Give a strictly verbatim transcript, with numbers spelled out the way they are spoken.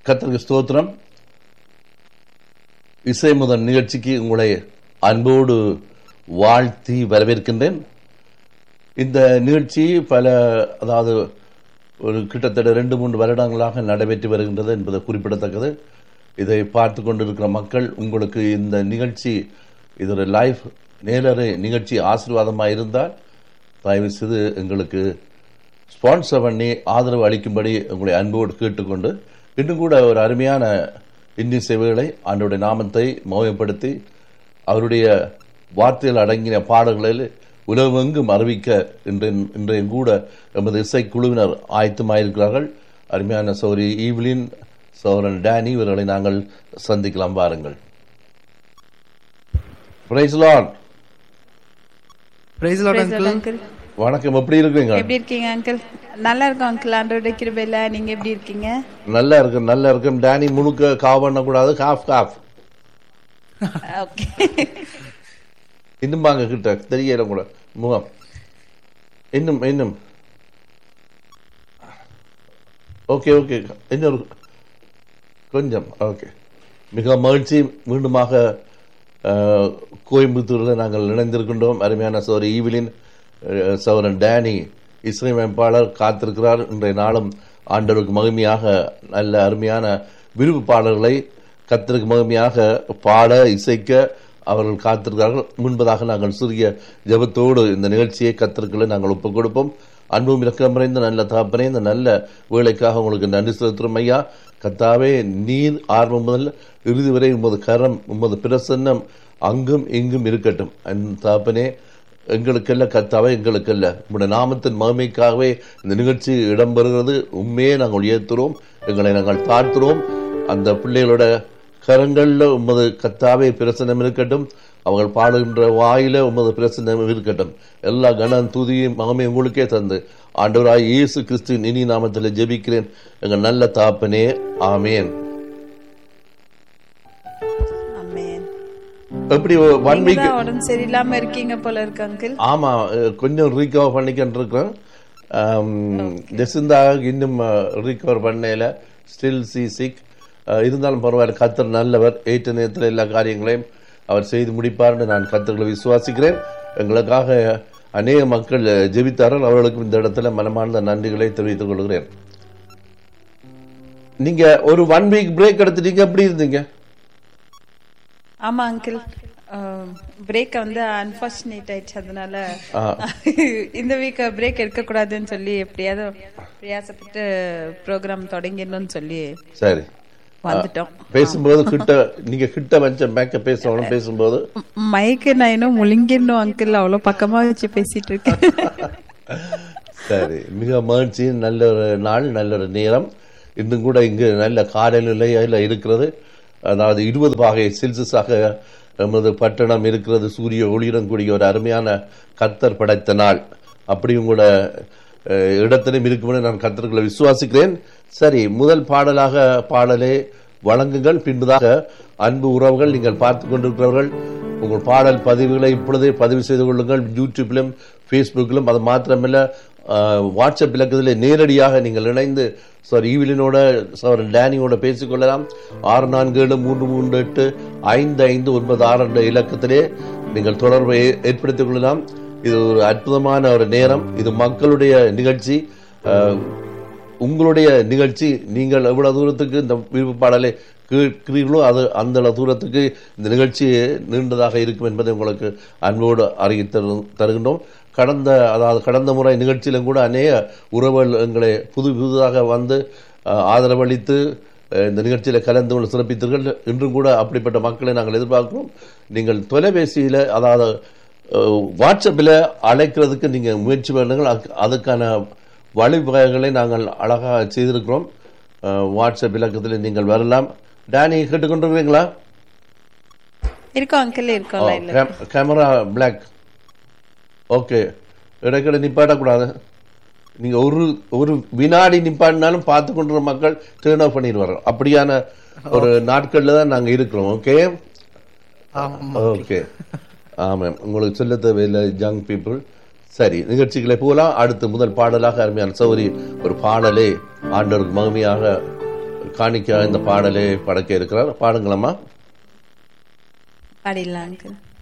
கர்த்தருக்கு ஸ்தோத்திரம். இசை முதல் நிகழ்ச்சிக்கு உங்களை அன்போடு வாழ்த்தி வரவேற்கின்றேன். இந்த நிகழ்ச்சி பல அதாவது ஒரு கிட்டத்தட்ட ரெண்டு மூன்று வருடங்களாக நடைபெற்று வருகின்றது என்பது குறிப்பிடத்தக்கது. இதை பார்த்து கொண்டிருக்கிற மக்கள், உங்களுக்கு இந்த நிகழ்ச்சி இது ஒரு லைவ் நேரலை நிகழ்ச்சி ஆசீர்வாதமாக இருந்தால் தயவு செய்து எங்களுக்கு ஸ்பான்சர் பண்ணி ஆதரவு அளிக்கும்படி உங்களை அன்போடு கேட்டுக்கொண்டு, இன்னும் கூட ஒரு அருமையான இந்தி சேவைகளை ஆண்டவருடைய நாமத்தை மகிமைப்படுத்தி அவருடைய வார்த்தைகள் அடங்கின பாடல்களில் உலகெங்கும் அறிவிக்க இன்றைய கூட எமது இசைக்குழுவினர் ஆயத்தமாயிருக்கிறார்கள். அருமையான சௌரி ஈவ்லின், சௌரன் டேனி இவர்களை நாங்கள் சந்திக்கலாம். வாருங்கள். Price Lord. Price Lord uncle. வணக்கம். எப்படி இருக்கீங்க? எப்படி இருக்கீங்க அங்கிள்? நல்லா இருக்கும் அங்கிள், ஆண்டவருடைய கிருபையில. நீங்க எப்படி இருக்கீங்க? நல்லா இருக்கு, நல்லா இருக்கும். டேனி முழுக்க காவ் பண்ண கூடாது, காஃப் காஃப். ஓகே. இன்னும் வாங்க கிட்ட, தெரியல கூட முகம். இன்னும் இன்னும் ஓகே ஓகே இன்னொரு கொஞ்சம் ஓகே. மிக மகிழ்ச்சி. மீண்டுமாக கோயம்புத்தூரில் நாங்கள் இணைந்திருக்கின்றோம். அருமையான சோரி ஈவிலின், சௌரன் டேனி இசையமைப்பாளர் காத்திருக்கிறார். இன்றைய நாளும் ஆண்டவருக்கு மகிமையாக நல்ல அருமையான விருப்பு பாடல்களை கர்த்தருக்கு மகிமையாக பாட இசைக்க அவர்கள் காத்திருக்கிறார்கள். முன்பதாக நாங்கள் சிறிய ஜெபத்தோடு இந்த நிகழ்ச்சியை கர்த்தருக்குள்ளே நாங்கள் ஒப்புக் கொடுப்போம். அன்பும் இரக்கம் நிறைந்த நல்ல தகப்பனே, இந்த நல்ல வேலைக்காக உங்களுக்கு நன்றி செலுத்துகிறோம் ஐயா. கர்த்தாவே, நீர் ஆரம்பம் முதல் இறுதி வரை உமது கரம், உமது பிரசன்னம் அங்கும் இங்கும் இருக்கட்டும். அந்த தகப்பனே, எங்களுக்கல்ல கர்த்தாவே, எங்களுக்கல்ல உங்களுடைய நாமத்தின் மகிமைக்காகவே இந்த நிகழ்ச்சி இடம்பெறுகிறது. உண்மையே நாங்கள் உயர்த்துறோம், எங்களை நாங்கள் தாழ்த்துறோம். அந்த பிள்ளைகளோட கரங்களில் உமது கர்த்தாவே பிரசன்னம் இருக்கட்டும். அவர்கள் பாடுகின்ற வாயில உமது பிரசன்னம் இருக்கட்டும். எல்லா கனம் துதியும் மகிமையும் உங்களுக்கே தந்து ஆண்டவராய் இயேசு கிறிஸ்துவின் இனி நாமத்தில் ஜெபிக்கிறேன் எங்கள் நல்ல தகப்பனே, ஆமேன். எப்படி ஒன் வீக் உடம்பு சரியில்லாம இருக்கீங்க போல இருக்கு அங்கிள்? ஆமா, கொஞ்சம் ரீகவர் பண்ணிக்கிட்டு இருக்கிறேன். ஜெசிந்தா இன்னும் ரீகவர் பண்ணல, ஸ்டில் சி சிக். இருந்தாலும் பரவாயில்ல, கர்த்தர் நல்லவர். ஏற்ற நேரத்தில் எல்லா காரியங்களையும் அவர் செய்து முடிப்பார்னு நான் கர்த்தர்களை விசுவாசிக்கிறேன். எங்களுக்காக அநேக மக்கள் ஜெபித்தார்கள். அவர்களுக்கும் இந்த இடத்துல மனமார்ந்த நன்றிகளை தெரிவித்துக் கொள்கிறேன். நீங்க ஒரு ஒன் வீக் பிரேக் எடுத்துட்டீங்க, எப்படி இருந்தீங்க? ஆமா அங்கிள், பிரேக் வந்து அன்பார்ச்சுனேட் ஆயிடுச்சு. அதனால இந்த வீக் பிரேக் எடுக்க கூடாதுன்னு சொல்லி எப்படியாவது பிரயாசப்பட்டு ப்ரோக்ராம் தொடங்கிடணும்னு சொல்லி சரி வந்துட்டோம். பேசும்போது கிட்ட நீங்க கிட்ட வச்ச மேக்க பேசணும். பேசும்போது மைக்கு நான் இன்னும் முழுங்கிடணும் அங்கிள், அவ்வளவு பக்கமா வச்சு பேசிட்டு இருக்கேன். சரி, மிக மகிழ்ச்சி. நல்ல ஒரு நாள், நல்ல ஒரு நேரம். இன்னும் கூட இங்கு நல்ல காலநிலையில இருக்கிறது. அதாவது இருபது பாகை செல்சியஸாக நமது பட்டணம் இருக்கிறது. சூரிய ஒளியுடன் கூடிய ஒரு அருமையான கர்த்தர் படைத்த நாள். அப்படியும் கூட இடத்திலும் இருக்கும்னு நான் கர்த்தர்களை விசுவாசிக்கிறேன். சரி, முதல் பாடலாக பாடலே வழங்குங்கள். பின்பதாக அன்பு உறவுகள், நீங்கள் பார்த்து கொண்டிருக்கிறவர்கள் உங்கள் பாடல் பதிவுகளை இப்பொழுதே பதிவு செய்து கொள்ளுங்கள். யூடியூப்பிலும் ஃபேஸ்புக்கிலும். அது மாத்திரமில்ல, வாட்ஸ்அப் இலக்கத்தில் நேரடியாக நீங்கள் இணைந்து சார் ஈவிலினோட சார் டேனியோட பேசிக்கொள்ளலாம். ஆறு நான்கு ஏழு மூன்று மூன்று எட்டு ஐந்து ஐந்து ஒன்பது ஆறு என்ற இலக்கத்திலே நீங்கள் தொடர்பை ஏற்படுத்திக் கொள்ளலாம். இது ஒரு அற்புதமான ஒரு நேரம். இது மக்களுடைய நிகழ்ச்சி, உங்களுடைய நிகழ்ச்சி. நீங்கள் எவ்வளவு தூரத்துக்கு இந்த விருப்ப பாடலை கேட்கிறீர்களோ அது அந்த தூரத்துக்கு இந்த நிகழ்ச்சி நீண்டதாக இருக்கும் என்பதை உங்களுக்கு அன்போடு அறிவித்து தருகின்றோம். கடந்த அதாவது கடந்த முறை நிகழ்ச்சியிலும் கூட அநேக உறவுகள் எங்களை புது புதுதாக வந்து ஆதரவளித்து இந்த நிகழ்ச்சியில் கலந்து கொண்டு சிறப்பித்தீர்கள். இன்றும் கூட அப்படிப்பட்ட மக்களை நாங்கள் எதிர்பார்க்கிறோம். நீங்கள் தொலைபேசியில் அதாவது வாட்ஸ்அப்பில் அழைக்கிறதுக்கு நீங்கள் முயற்சி பண்ணுங்கள். அதுக்கான வழிவகைகளை நாங்கள் அழகாக செய்திருக்கிறோம். வாட்ஸ்அப் இலக்கத்தில் நீங்கள் வரலாம். டேனி கேட்டுக்கொண்டிருக்கீங்களா? இருக்கோம் அங்கிள், இருக்கோம். Camera black. ஓகே, இடைக்கிட நிப்பாட்டக்கூடாது. நீங்க ஒரு ஒரு வினாடி நிப்பாட்டினாலும் பார்த்து கொண்டிருக்கிற மக்கள் டேர்ன் ஆஃப் பண்ணிடுவாங்க. அப்படியான ஒரு நாட்கள்ல தான் நாங்க இருக்கிறோம். ஓகே ஓகே ஆமாம், உங்களுக்கு சொல்ல தேவையில்லை யங் பீப்புள். சரி, நிகழ்ச்சிகளை போகலாம். அடுத்து முதல் பாடலாக அருமையான சௌரி ஒரு பாடலே ஆண்டவருக்கு மகிமையாக காணிக்க இந்த பாடலை படைக்க இருக்கிறார். பாடுங்களம்மா. பாடிடலாம் அங்கிள்.